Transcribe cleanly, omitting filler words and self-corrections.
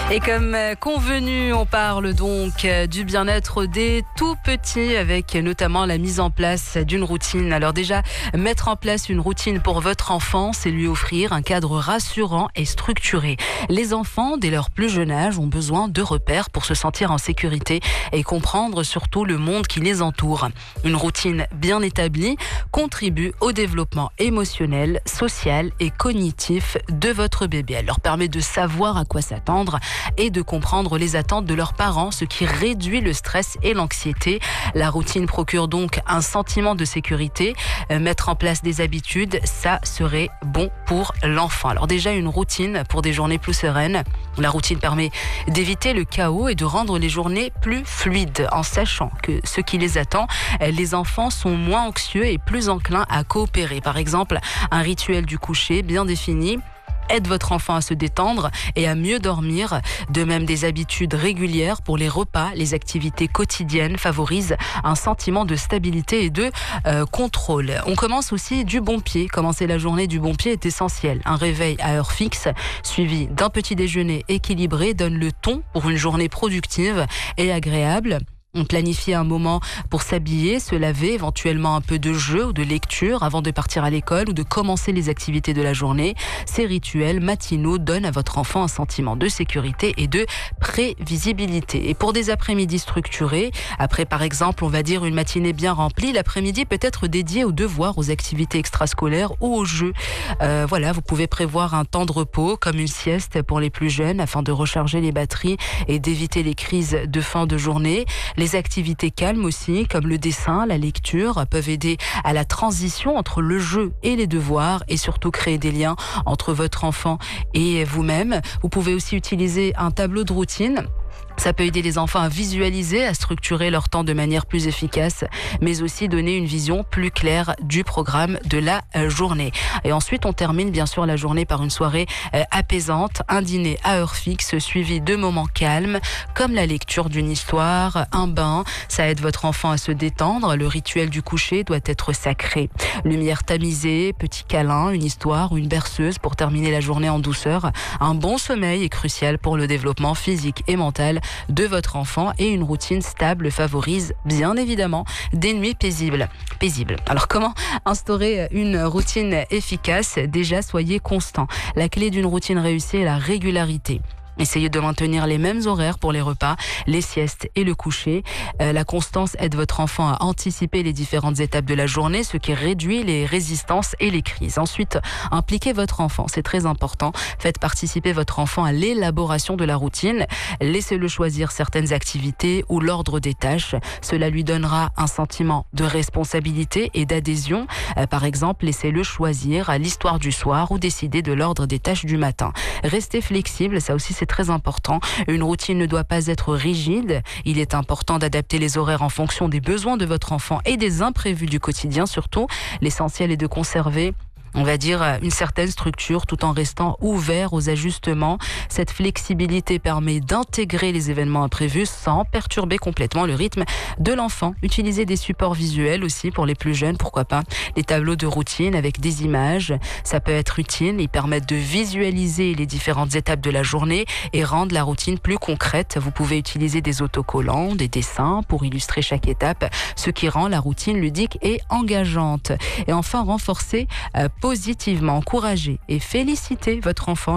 Et comme convenu, on parle donc du bien-être des tout petits avec notamment la mise en place d'une routine. Alors déjà, mettre en place une routine pour votre enfant, c'est lui offrir un cadre rassurant et structuré. Les enfants, dès leur plus jeune âge, ont besoin de repères pour se sentir en sécurité et comprendre surtout le monde qui les entoure. Une routine bien établie contribue au développement émotionnel, social et cognitif de votre bébé. Elle leur permet de savoir à quoi s'attendre et de comprendre les attentes de leurs parents, ce qui réduit le stress et l'anxiété. La routine procure donc un sentiment de sécurité. Mettre en place des habitudes, ça serait bon pour l'enfant. Alors déjà, une routine pour des journées plus sereines. La routine permet d'éviter le chaos et de rendre les journées plus fluides en sachant que ce qui les attend, les enfants sont moins anxieux et plus enclins à coopérer. Par exemple, un rituel du coucher bien défini aide votre enfant à se détendre et à mieux dormir. De même, des habitudes régulières pour les repas, les activités quotidiennes favorisent un sentiment de stabilité et de contrôle. On commence aussi du bon pied. Commencer la journée du bon pied est essentiel. Un réveil à heure fixe, suivi d'un petit déjeuner équilibré, donne le ton pour une journée productive et agréable. On planifie un moment pour s'habiller, se laver, éventuellement un peu de jeu ou de lecture avant de partir à l'école ou de commencer les activités de la journée. Ces rituels matinaux donnent à votre enfant un sentiment de sécurité et de prévisibilité. Et pour des après-midi structurés, après par exemple, on va dire une matinée bien remplie, l'après-midi peut être dédié aux devoirs, aux activités extrascolaires ou aux jeux. Vous pouvez prévoir un temps de repos comme une sieste pour les plus jeunes afin de recharger les batteries et d'éviter les crises de fin de journée. Les activités calmes aussi, comme le dessin, la lecture, peuvent aider à la transition entre le jeu et les devoirs et surtout créer des liens entre votre enfant et vous-même. Vous pouvez aussi utiliser un tableau de routine. Ça peut aider les enfants à visualiser, à structurer leur temps de manière plus efficace, mais aussi donner une vision plus claire du programme de la journée. Et ensuite, on termine bien sûr la journée par une soirée apaisante, un dîner à heure fixe, suivi de moments calmes, comme la lecture d'une histoire, un bain. Ça aide votre enfant à se détendre. Le rituel du coucher doit être sacré. Lumière tamisée, petit câlin, une histoire ou une berceuse pour terminer la journée en douceur. Un bon sommeil est crucial pour le développement physique et mental de votre enfant et une routine stable favorise bien évidemment des nuits paisibles. Alors comment instaurer une routine efficace? Déjà, soyez constant. La clé d'une routine réussie est la régularité. Essayez de maintenir les mêmes horaires pour les repas, les siestes et le coucher. La constance aide votre enfant à anticiper les différentes étapes de la journée, ce qui réduit les résistances et les crises. Ensuite, impliquez votre enfant, c'est très important. Faites participer votre enfant à l'élaboration de la routine. Laissez-le choisir certaines activités ou l'ordre des tâches. Cela lui donnera un sentiment de responsabilité et d'adhésion. Par exemple, laissez-le choisir l'histoire du soir ou décider de l'ordre des tâches du matin. Restez flexible, ça aussi c'est très important. Une routine ne doit pas être rigide. Il est important d'adapter les horaires en fonction des besoins de votre enfant et des imprévus du quotidien surtout. L'essentiel est de conserver, on va dire, une certaine structure tout en restant ouvert aux ajustements. Cette flexibilité permet d'intégrer les événements imprévus sans perturber complètement le rythme de l'enfant. Utilisez des supports visuels aussi pour les plus jeunes, pourquoi pas. Les tableaux de routine avec des images, ça peut être utile. Ils permettent de visualiser les différentes étapes de la journée et rendre la routine plus concrète. Vous pouvez utiliser des autocollants, des dessins pour illustrer chaque étape, ce qui rend la routine ludique et engageante. Et enfin, renforcer positivement, encourager et féliciter votre enfant